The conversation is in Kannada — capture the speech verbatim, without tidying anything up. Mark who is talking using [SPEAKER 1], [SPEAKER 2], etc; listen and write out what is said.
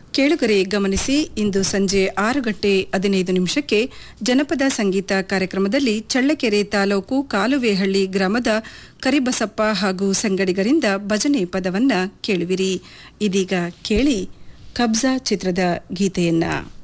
[SPEAKER 1] ಕೇಳುಗರೆ ಗಮನಿಸಿ, ಇಂದು ಸಂಜೆ ಆರು ಗಂಟೆ ಹದಿನೈದು ನಿಮಿಷಕ್ಕೆ ಜನಪದ ಸಂಗೀತ ಕಾರ್ಯಕ್ರಮದಲ್ಲಿ ಚಳ್ಳಕೆರೆ ತಾಲೂಕು ಕಾಲುವೇಹಳ್ಳಿ ಗ್ರಾಮದ ಕರಿಬಸಪ್ಪ ಹಾಗೂ ಸಂಗಡಿಗರಿಂದ ಭಜನೆ ಪದವನ್ನ ಕೇಳುವಿರಿ. ಇದೀಗ ಕೇಳಿ ಕಬ್ಜಾ ಚಿತ್ರದ ಗೀತೆಯನ್ನ.